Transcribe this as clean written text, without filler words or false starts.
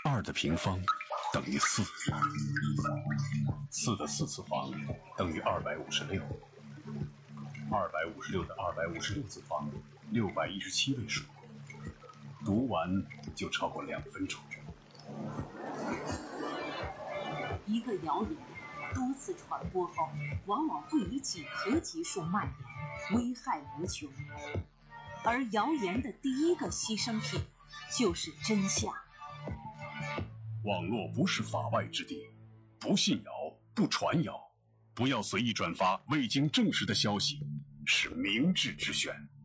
2的平方等于4， 4的4次方等于256， 256的256次方617位数。读完就超过2分钟。 一个谣言多次传播后，往往会以几何级数蔓延，危害无穷。而谣言的第一个牺牲品就是真相。 网络不是法外之地，不信谣，不传谣，不要随意转发未经证实的消息，是明智之选。